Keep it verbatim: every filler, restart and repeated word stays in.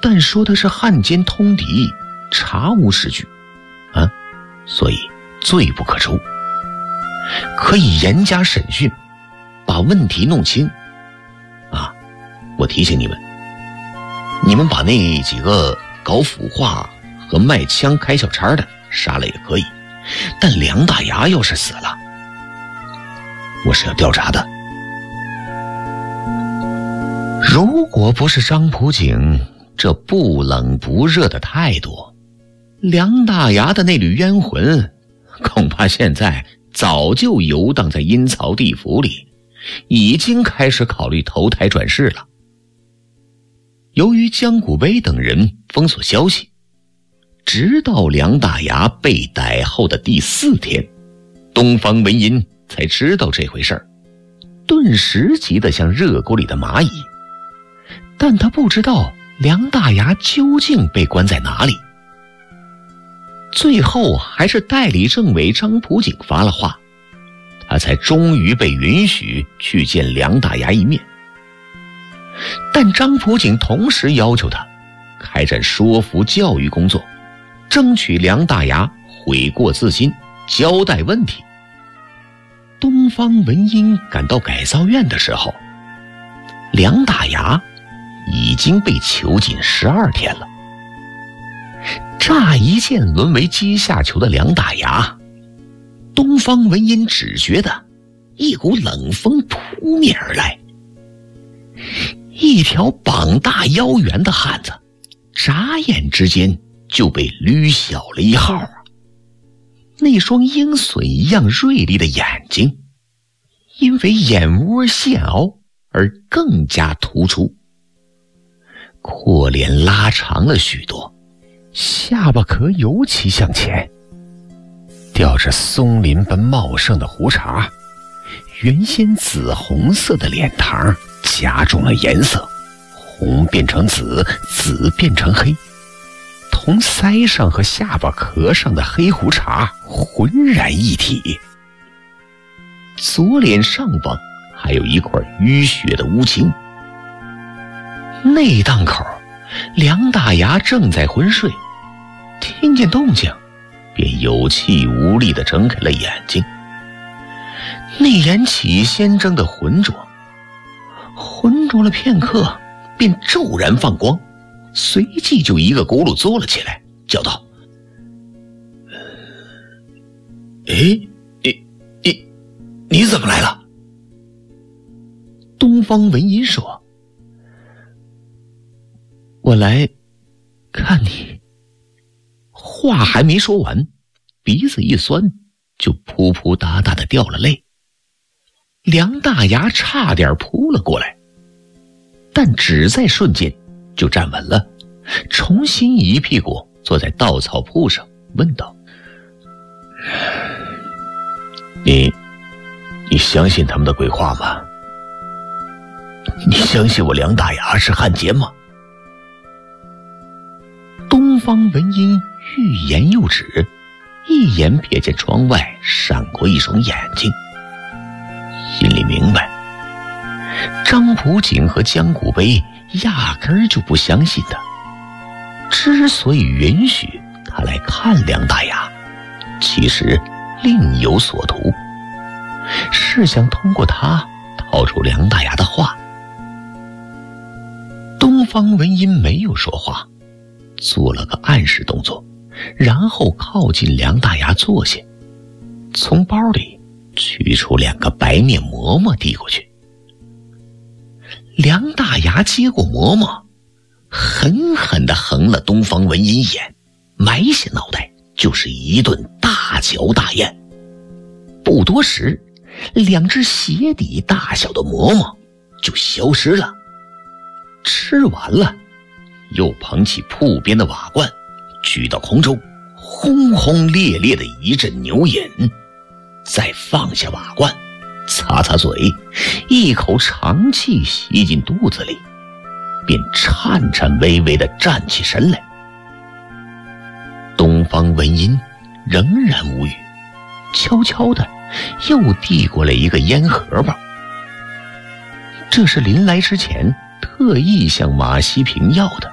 但说的是汉奸通敌，查无实据啊，所以罪不可诛，可以严加审讯，把问题弄清啊。我提醒你们，你们把那几个搞腐化和卖枪开小差的杀了也可以，但梁大牙要是死了，我是要调查的。如果不是张普景这不冷不热的态度，梁大牙的那缕冤魂恐怕现在早就游荡在阴曹地府里，已经开始考虑投胎转世了。由于江古碑等人封锁消息，直到梁大牙被逮后的第四天，东方文音才知道这回事儿，顿时急得像热锅里的蚂蚁。但他不知道梁大牙究竟被关在哪里。最后还是代理政委张普景发了话，他才终于被允许去见梁大牙一面。但张普景同时要求他开展说服教育工作，争取梁大牙悔过自新，交代问题。东方文音赶到改造院的时候，梁大牙已经被囚禁十二天了。乍一见沦为阶下囚的梁大牙，东方文音只觉得一股冷风扑面而来。一条膀大腰圆的汉子，眨眼之间就被捋小了一号啊！那双鹰隼一样锐利的眼睛，因为眼窝陷凹而更加突出，阔脸拉长了许多，下巴壳尤其向前，吊着松林般茂盛的胡茬，原先紫红色的脸庞加重了颜色，红变成紫，紫变成黑，同腮上和下巴壳上的黑胡茬浑然一体。左脸上方还有一块淤血的乌青。那档口，梁大牙正在昏睡，听见动静便有气无力地睁开了眼睛。那眼起先睁得浑浊，浑浊了片刻便骤然放光，随即就一个轱辘坐了起来，叫道：哎，你你你怎么来了？东方文音说：我来看你。话还没说完，鼻子一酸，就扑扑嗒嗒的掉了泪。梁大牙差点扑了过来，但只在瞬间就站稳了，重新一屁股坐在稻草铺上，问道：你你相信他们的鬼话吗？你相信我梁大牙是汉奸吗？东方文音欲言又止，一眼瞥见窗外闪过一双眼睛，心里明白，张普景和江古碑压根儿就不相信他。之所以允许他来看梁大牙，其实另有所图，是想通过他套出梁大牙的话。东方文音没有说话，做了个暗示动作，然后靠近梁大牙坐下，从包里取出两个白面馍馍递过去。梁大牙接过馍馍，狠狠地横了东方文音一眼，埋下脑袋就是一顿大嚼大咽。不多时，两只鞋底大小的馍馍就消失了。吃完了，又捧起铺边的瓦罐，举到空中，轰轰烈烈的一阵牛饮，再放下瓦罐，擦擦嘴，一口长气吸进肚子里，便颤颤巍巍地站起身来。东方文音仍然无语，悄悄地又递过来一个烟盒包，这是临来之前特意向马西平要的。